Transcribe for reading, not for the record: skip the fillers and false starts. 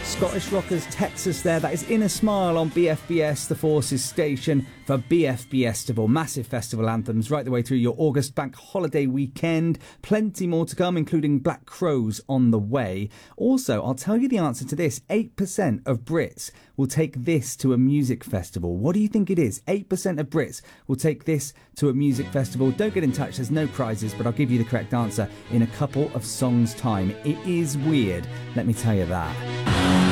Scottish Rockers Texas there. That is Inner Smile on BFBS, the Forces station for BFBestival. Massive festival anthems right the way through your August bank holiday weekend. Plenty more to come, including Black Crows on the way. Also, I'll tell you the answer to this. 8% of Brits will take this to a music festival. What do you think it is? 8% of Brits will take this to a music festival. Don't get in touch. There's no prizes, but I'll give you the correct answer in a couple of songs' time. It is weird, let me tell you that.